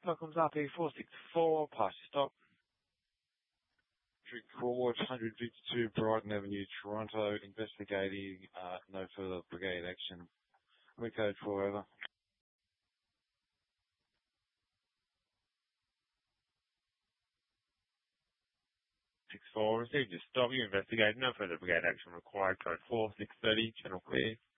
Welcome's RP464, pass your stop. Court, 152 Brighton Avenue, Toronto, investigating, no further brigade action. Code 4 over. 64, received your stop. You investigate, no further brigade action required. Code 4, 630, channel clear.